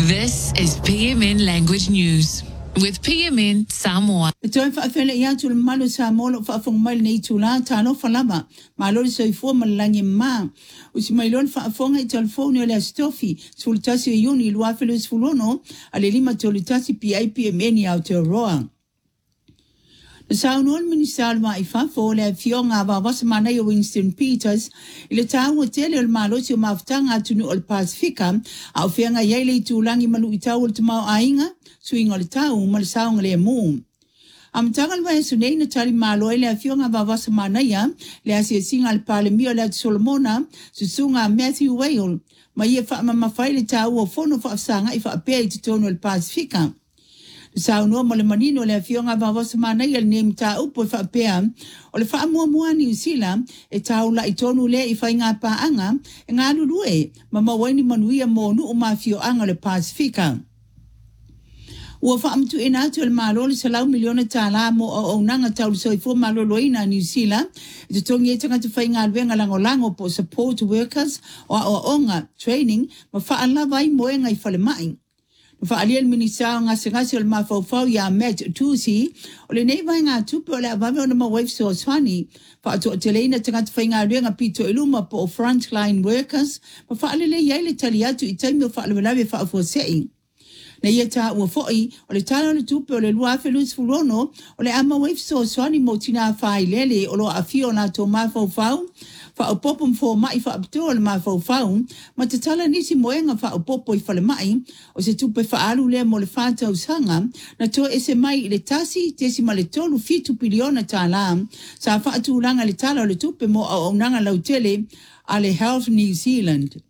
This is PMN Language News with PMN Samoa. Toi fa afele ia tu malu Samoa fa afong mal nei tu la tano falama malo so ifo malangi ma usi mailon fa afonga I telefone ole stofi sultasi yuni lua felus fulono ale lima tolitasi PIPMN ya Aotearoa. Saunon Ministalma ifa fole fionga va wasmana yo Winston Peters ile tawo tele ol malo si maftanga tunu ol Pacifica au fianga yele tulangi malu itawul tuma ainga swing ol tawo mal saung le mu am tangal va sunei na tali malo ile fionga va wasmana ya le asia singal palemio le Solomona susunga Matthew Whale mai fa mama faile tawo fono fa sanga ifa pe tonu ol Pacifica. Sa no mo le manino le fionga va semana il nem ta upo fa pea o le fa mua New Zealand e taula I tonu le I fainga pa anga nga lulue mama waini manuia mo nu ma fio anga le Pacifica o fa amtu ina to le malo le salau miliona tala mo o nanga tau so fo malo loina New Zealand de tongi tanga te fainga venga lango po support workers o onga training ma fa ala vai mo nga I fale mai fa aliel minisa nga sengasi ol mafau ya met tusi ole nei vai nga tupo le avave ona ma wife so swani fa to teleina tanga tfainga renga pito iluma po frontline workers fa alele yele taliatu itami fa alele fa fo sei na yeta wo foi ole tala le tupo le lua felus fulono ole ama wife so swani motina fa ilele olo afio na to mafau fa opopum fo mai fa abtol ma fo ma te tala nisi moenga fa opopo I fa le mai o se tupe fa alu le mo le fata usanga na to ese mai le tasi tesi ma le tolu fitu piliona tala sa fa atulanga le tala le tupe mo o nanga lautele ale Health New Zealand.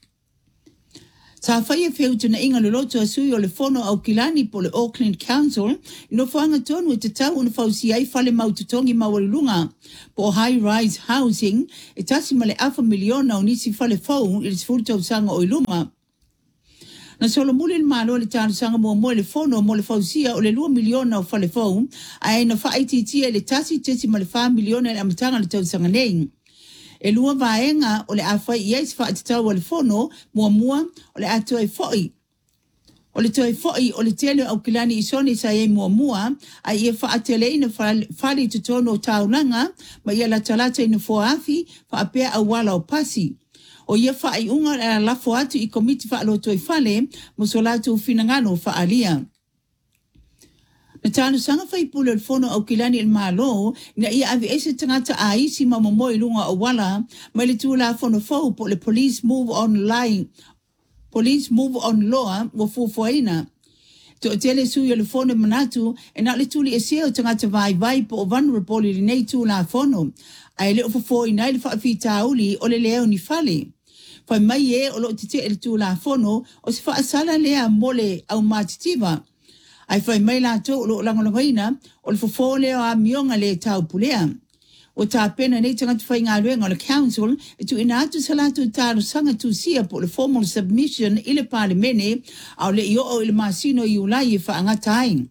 Sa faia feu tuna inga le loto asui o le fono au kilani po le Auckland Council ino whaanga tonu te tau una fausi ai fale maututongi mawalunga po high-rise housing e tasi ma le afa miliona o nisi fale fau I le sifuri sanga o iluma. Na solo muli le malo le tanu sanga mo le fono mo le fausia o le 2 miliona o fale fau ai na whaititia le tasi tesi ma le 5 miliona le amatanga le tau sanga nei. E lua vaenga o le afa yes fa atitau o le fono mua o le atoi foi. O le toi foi o le tele au kilani isoni sa ye mua a ia fa atele ina fali tutono taunanga ma ia la talata ina foafi fa apea awala o pasi. O ia fa ai unga la lafo atu I komiti fa alo toi fale musolatu finangano fa alia. Na tanu sanga fai pula le fono au kilani il malo na ia ave ese tangata a isi mamamoe lunga o wala ma le tula fono fau po le police move on law wa fufuaina. To tele suyo le fono manatu e na le tuli eseo tangata vai po vulnerable li nei tula fono. Ai le fufuaina le whaafita uli o le leo ni fale. Fai mai e o lo tite le tula fono o se asala lea mole au matitiva. Ai fai mai la to lo langolangoina o le fofole o a mionga le tau pulea. O ta pena nei tanga tu fai ngā ruenga o le council e tu ina atu salatu taru sanga tu sia po le formal submission I le parlemene au le io o le masino I ulai fa angatai.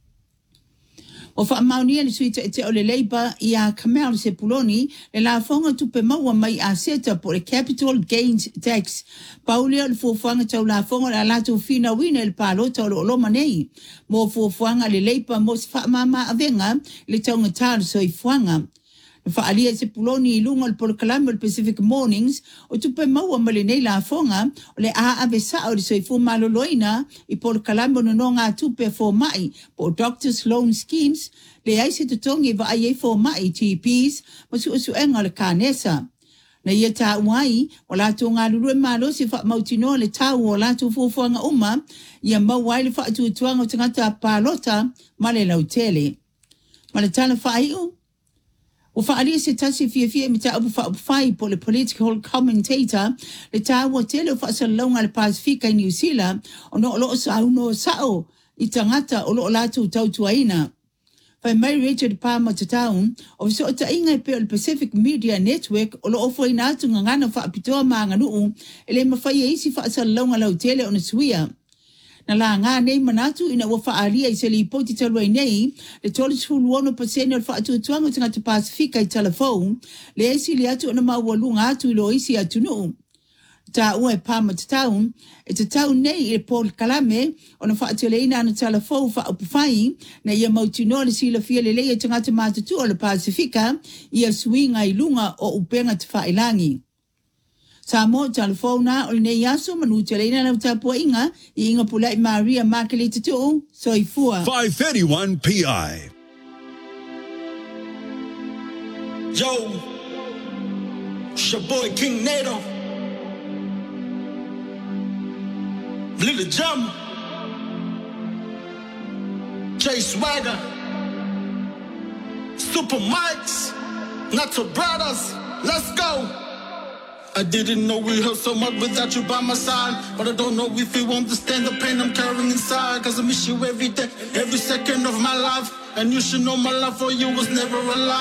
O fa maunia le suita e te o le Labour I a Kamel Sepuloni le la fonga tupe maua mai a seta po le capital gains tax. Paulia le fuafuanga tau la fonga la lato fina wina le palo tau lo loma nei. Mo fuafuanga le Labour mo se fa mama avenga le tau ngataru so I fuanga. Fa alia Sepuloni I lunga le Polokalame le Pacific Mornings o tupe maua male nei la fonga o le a avesa o le soifu maloloina I Polokalame no ngā tupe fo mai po doctors loan schemes le aise tutongi va aie fo mai TPs mo su enga le kanesa. Na ia ta uai o lato ngā lulue malo si fa mautino le tau o lato fuafuanga uma ia mawai le fa atuatuanga o tangata palota male lautele. Male tala fa aiu o whaalia se tasi fia mi ta upu whai po le political commentator le taua tele o whaasalaunga le Pacifica I New Zealand o no loo sao no sao I tangata o loo latu tautuaina. Whai mai Richard Palmer te taun o viso o ta ingai pe o le Pacific Media Network o loo fwai natu ngangana whaapitoa maa nganuu ele mawhai e isi whaasalaunga lau tele o na suia. Na la ngā nei manatu ina ua whaalia I se li poti talua nei, le 12% o le whaatuatuanga o tangata Pacifica I telefon, le esi li atu ana maua lunga atu ilo isi atu nuu. ta ua e pāma te tau nei e Paul Kalame, o na whaateleina ana talafou whaupufai, na ia mautino le sila fia le leia tangata mātutu o le Pasifika, ia suinga I lunga o upenga te whailangi. Sa mo telefona o le nei aso manu teleina na tapua inga, I inga pulai Maria Makele tutu, soifua. 531 PI. Yo, it's your boy King Nato, Little Jump, Jay Swagger, Super Mikes, Nato Brothers, let's go. I didn't know we hurt so much without you by my side, but I don't know if you understand the pain I'm carrying inside, cause I miss you every day, every second of my life, and you should know my love for you was never a lie.